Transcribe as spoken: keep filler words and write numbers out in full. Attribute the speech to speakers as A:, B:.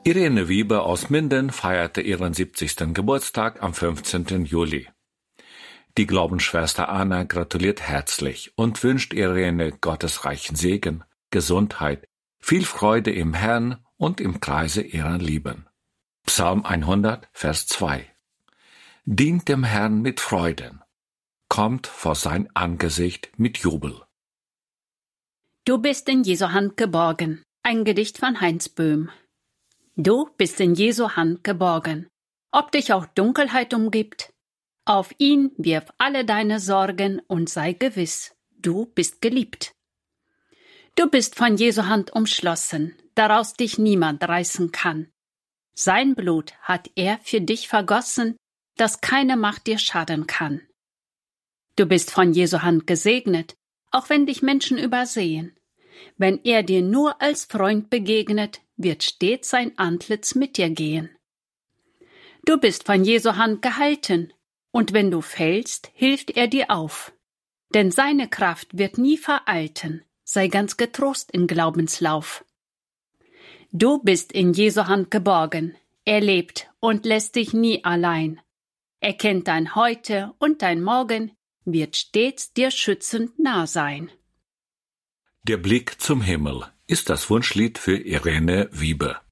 A: Irene Wiebe aus Minden feierte ihren siebzigsten Geburtstag am fünfzehnten Juli. Die Glaubensschwester Anna gratuliert herzlich und wünscht Irene Gottes reichen Segen, Gesundheit, viel Freude im Herrn und im Kreise ihrer Lieben. Psalm hundert, Vers zwei. Dient dem Herrn mit Freuden, kommt vor sein Angesicht mit Jubel.
B: Du bist in Jesu Hand geborgen. Ein Gedicht von Heinz Böhm. Du bist in Jesu Hand geborgen. Ob dich auch Dunkelheit umgibt, auf ihn wirf alle deine Sorgen und sei gewiss, du bist geliebt. Du bist von Jesu Hand umschlossen, daraus dich niemand reißen kann. Sein Blut hat er für dich vergossen, dass keine Macht dir schaden kann. Du bist von Jesu Hand gesegnet, auch wenn dich Menschen übersehen. Wenn er dir nur als Freund begegnet, wird stets sein Antlitz mit dir gehen. Du bist von Jesu Hand gehalten, und wenn du fällst, hilft er dir auf. Denn seine Kraft wird nie veralten, sei ganz getrost im Glaubenslauf. Du bist in Jesu Hand geborgen, er lebt und lässt dich nie allein. Er kennt dein Heute und dein Morgen, wird stets dir schützend nah sein.
A: Der Blick zum Himmel ist das Wunschlied für Irene Wiebe.